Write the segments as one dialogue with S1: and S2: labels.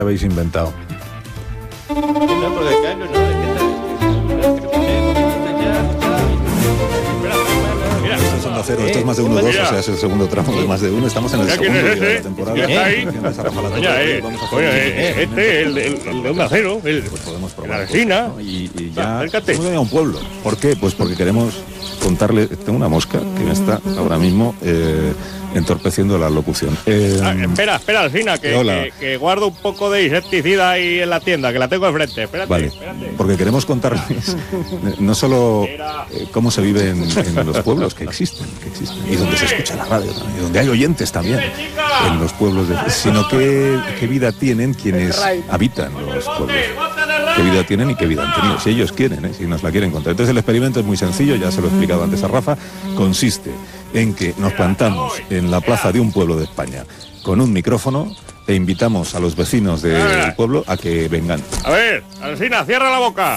S1: habéis inventado. Esto es Más de Uno 2, o sea, es el segundo tramo de Más de Uno. Estamos en el segundo día de la temporada.
S2: ¿Está ahí? El de Onda Cero, el la resina.
S1: Y ya acércate. Hemos venido a un pueblo. ¿Por qué? Pues porque queremos contarle. Tengo una mosca que me está ahora mismo entorpeciendo la locución.
S2: Espera, Alcina, que guardo un poco de insecticida ahí en la tienda, que la tengo enfrente. Espérate,
S1: vale, porque queremos contarles no solo cómo se vive en los pueblos que existen, y donde se escucha la radio también, y donde hay oyentes también en los pueblos, sino qué vida tienen quienes habitan los pueblos. Qué vida tienen y qué vida han tenido, si ellos quieren, si nos la quieren contar. Entonces el experimento es muy sencillo, ya se lo he explicado antes a Rafa, consiste en que nos plantamos en la plaza de un pueblo de España con un micrófono e invitamos a los vecinos del pueblo a que vengan.
S2: A ver, Alcina, cierra la boca.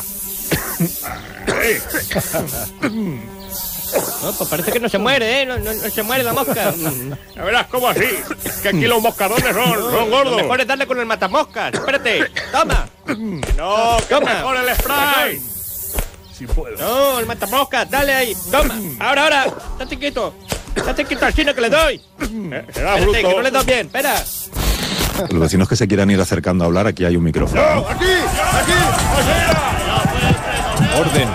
S3: No, pues parece que no se muere, no se muere la mosca.
S2: Ya verás cómo así, que aquí los moscardones son gordos.
S3: Lo mejor es darle con el matamoscas. Espérate, toma.
S2: No, que mejor el spray. Si puedo.
S3: No, el matamoscas, dale ahí. Toma, ahora. Estate quieto, Alcina, que le doy.
S2: Será
S3: Espérate,
S2: bruto.
S3: que no le doy bien, espera.
S1: Los vecinos que se quieran ir acercando a hablar, aquí hay un micrófono.
S2: ¡No, aquí!
S1: ¡Orden!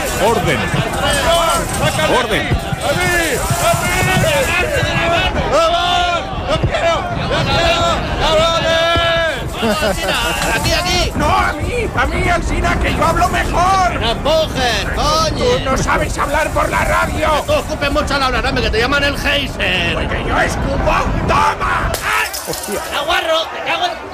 S4: ¡Aquí! ¡No, a mí, Alsina, que yo hablo mejor!
S3: ¡No empujes, coño!
S4: ¡Tú no sabes hablar por la radio!
S3: ¡Tú escupes mucho al hablar, hombre, que te llaman el geyser!
S4: ¡Pues que yo escupo! ¡Toma! ¡Ay!
S3: ¡Hostia! ¡Aguarro! ¡Te cago en...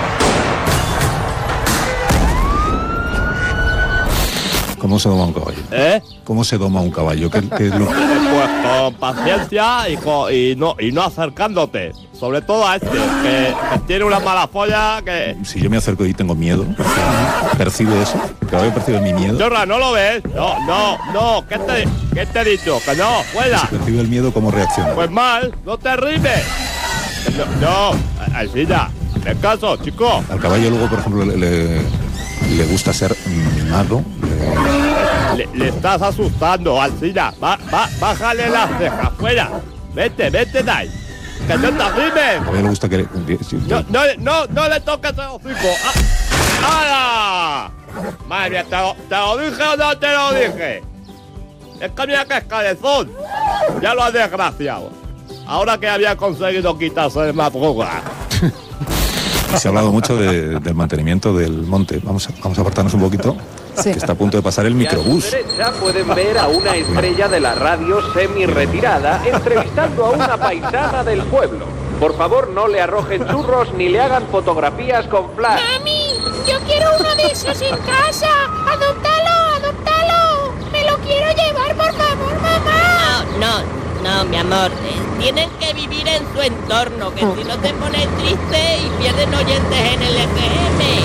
S1: ¿Cómo se doma un caballo? ¿Cómo se doma un caballo? ¿Qué es lo...
S2: Pues con paciencia y no acercándote. Sobre todo a que tiene una mala folla que...
S1: Si yo me acerco y tengo miedo, ¿percibe eso? ¿El caballo percibe mi miedo?
S2: Chorra, ¿no lo ves? No. ¿Qué te he dicho? Que no, fuera.
S1: Si percibe el miedo, ¿cómo reacciona?
S2: Pues mal, no te rimes. No, Alcina, hazme caso, chico.
S1: Al caballo luego, por ejemplo, le gusta ser mimado.
S2: Le estás asustando, Alcina. Bájale las cejas, fuera. Vete de ahí. Que no te rimes.
S1: Al caballo le gusta que...
S2: No le toques el hocico. ¡Hala! Madre mía, ¿te lo dije o no te lo dije? Es que mira que es cabezón. Ya lo has desgraciado. Ahora que había conseguido quitarse de madrugada.
S1: Se ha hablado mucho del mantenimiento del monte. Vamos a apartarnos un poquito, que está a punto de pasar el microbús.
S5: A su derecha pueden ver a una estrella de la radio semi-retirada entrevistando a una paisana del pueblo. Por favor, no le arrojen churros ni le hagan fotografías con flash.
S6: ¡Mami! ¡Yo quiero uno de esos en casa! ¡Adóptalo! ¡Me lo quiero llevar, por favor, mamá!
S7: No, mi amor. Tienen que vivir en su entorno, que si no te pones triste y pierden oyentes en el FM.